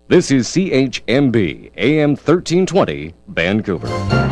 This is CHMB AM 1320 Vancouver.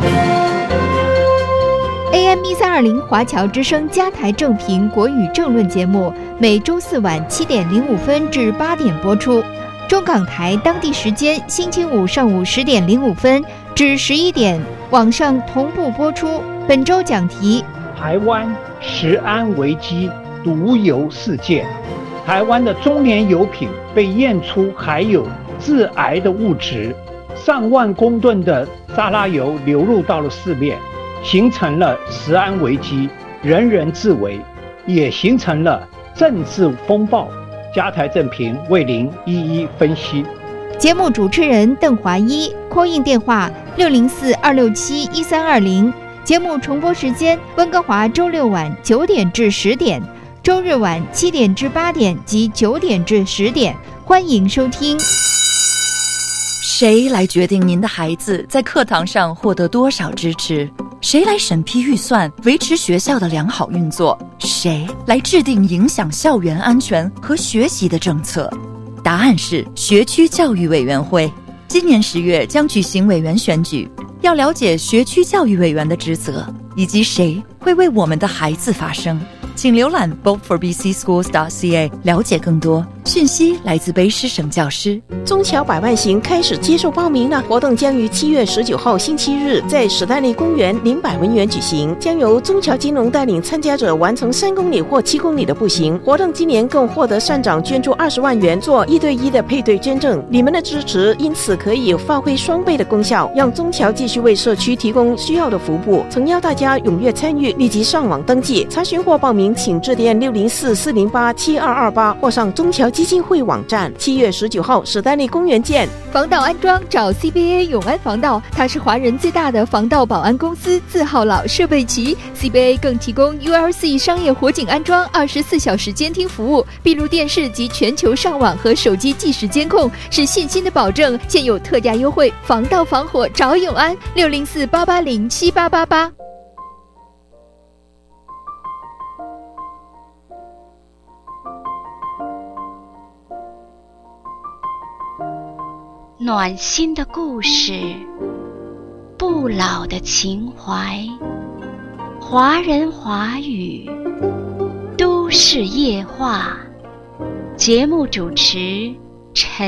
AM 1320华侨之声加台正评国语政论节目，每周四晚7点05分至8点播出。中港台当地时间星期五上午10点05分至11点，网上同步播出。本周讲题： 台湾食安危机毒油事件。台湾的中年油品被验出含有致癌的物质，上万公吨的沙拉油流入到了市面，形成了食安危机，人人自危，也形成了政治风暴。加台正评为您一一分析。 节目主持人邓华一 ，call in 电话604-267-1320。节目重播时间：温哥华周六晚9点至10点，周日晚7点至8点及9点至10点。欢迎收听。 谁来决定您的孩子在课堂上获得多少支持？谁来审批预算，维持学校的良好运作？谁来制定影响校园安全和学习的政策？答案是学区教育委员会。今年10月将举行委员选举，要了解学区教育委员的职责，以及谁会为我们的孩子发声。请浏览 voteforbcschools.ca 了解更多讯息。来自卑诗省教师。 中侨百万行开始接受报名了，活动将于7月19号星期日在史丹利公园0.1文园举行，将由中侨金融带领参加者完成3公里或7公里的步行。活动今年更获得善长捐助20万元做1对1的配对捐赠，你们的支持因此可以发挥双倍的功效，让中侨继续为社区提供需要的服务。诚邀大家踊跃参与，立即上网登记查询或报名，请致电604-408-7228或上中侨基金会网站。7月19号史丹利公园见。 防盗安装找 CBA 永安防盗，它是华人最大的防盗保安公司，字号老，设备齐。CBA 更提供 ULC 商业火警安装、24小时监听服务、闭路电视及全球上网和手机即时监控，是信心的保证。现有特价优惠，防盗防火找永安，604-880-7888。 暖心的故事，不老的情怀，华人华语，都市夜话。节目主持陈